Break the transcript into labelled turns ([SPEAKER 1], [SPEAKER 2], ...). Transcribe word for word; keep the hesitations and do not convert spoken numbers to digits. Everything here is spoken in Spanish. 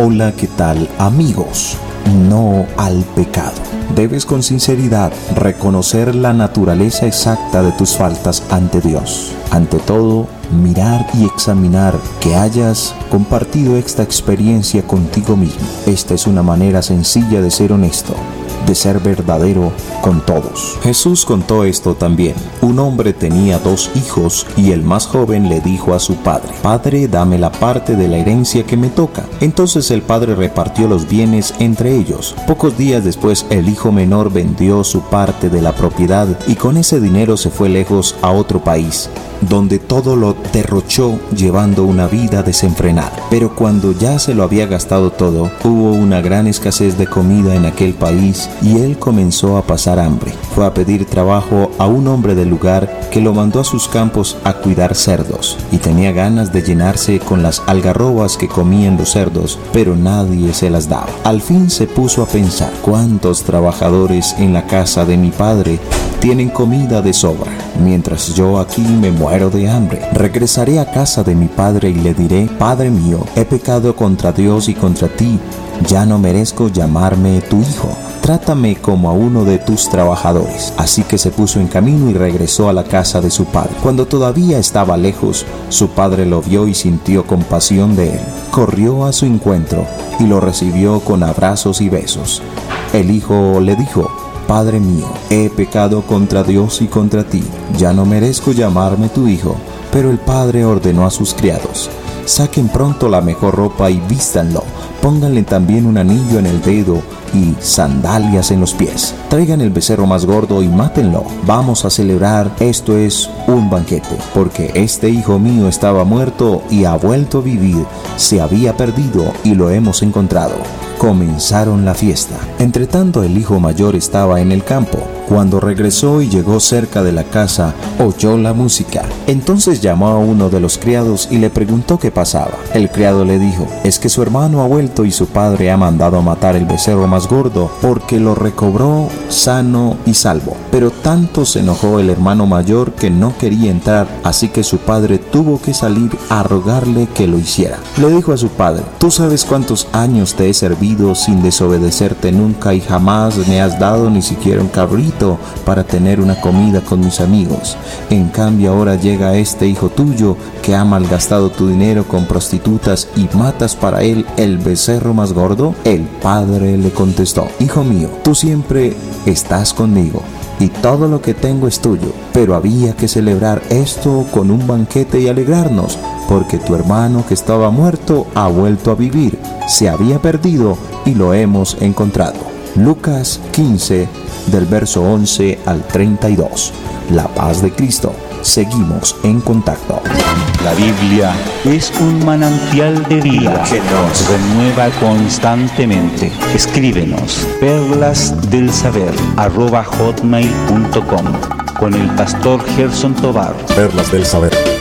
[SPEAKER 1] Hola, ¿qué tal, amigos? No al pecado. Debes con sinceridad reconocer la naturaleza exacta de tus faltas ante Dios. Ante todo, mirar y examinar que hayas compartido esta experiencia contigo mismo. Esta es una manera sencilla de ser honesto, de ser verdadero con todos. Jesús contó esto también. Un hombre tenía dos hijos y el más joven le dijo a su padre: Padre, dame la parte de la herencia que me toca. Entonces el padre repartió los bienes entre ellos. Pocos días después, el hijo menor vendió su parte de la propiedad y con ese dinero se fue lejos a otro país, donde todo lo derrochó llevando una vida desenfrenada. Pero cuando ya se lo había gastado todo, hubo una gran escasez de comida en aquel país y él comenzó a pasar hambre. Fue a pedir trabajo a un hombre del lugar que lo mandó a sus campos a cuidar cerdos y tenía ganas de llenarse con las algarrobas que comían los cerdos, pero nadie se las daba. Al fin se puso a pensar: ¿cuántos trabajadores en la casa de mi padre tienen comida de sobra, mientras yo aquí me muero de hambre? Regresaré a casa de mi padre y le diré: Padre mío, he pecado contra Dios y contra ti, ya no merezco llamarme tu hijo. Trátame como a uno de tus trabajadores. Así que se puso en camino y regresó a la casa de su padre. Cuando todavía estaba lejos, su padre lo vio y sintió compasión de él. Corrió a su encuentro y lo recibió con abrazos y besos. El hijo le dijo: Padre mío, he pecado contra Dios y contra ti, ya no merezco llamarme tu hijo. Pero el padre ordenó a sus criados: Saquen pronto la mejor ropa y vístanlo, pónganle también un anillo en el dedo y sandalias en los pies. Traigan el becerro más gordo y mátenlo. Vamos a celebrar, esto es un banquete, porque este hijo mío estaba muerto y ha vuelto a vivir, se había perdido y lo hemos encontrado. Comenzaron la fiesta. Entretanto, el hijo mayor estaba en el campo. Cuando regresó y llegó cerca de la casa, oyó la música. Entonces llamó a uno de los criados y le preguntó qué pasaba. El criado le dijo: es que su hermano ha vuelto y su padre ha mandado a matar el becerro más gordo porque lo recobró sano y salvo. Pero tanto se enojó el hermano mayor que no quería entrar, así que su padre tuvo que salir a rogarle que lo hiciera. Le dijo a su padre: tú sabes cuántos años te he servido sin desobedecerte nunca y jamás me has dado ni siquiera un cabrito para tener una comida con mis amigos. En cambio ahora llega este hijo tuyo que ha malgastado tu dinero con prostitutas y matas para él el becerro más gordo. El padre le contestó: hijo mío, tú siempre estás conmigo y todo lo que tengo es tuyo, pero había que celebrar esto con un banquete y alegrarnos, porque tu hermano que estaba muerto ha vuelto a vivir, se había perdido y lo hemos encontrado. Lucas quince, del verso once al treinta y dos. La paz de Cristo. Seguimos en contacto.
[SPEAKER 2] La Biblia es un manantial de vida que nos renueva constantemente. Escríbenos perlasdelsaber arroba hotmail punto com con el pastor Gerson Tovar.
[SPEAKER 3] Perlas del Saber.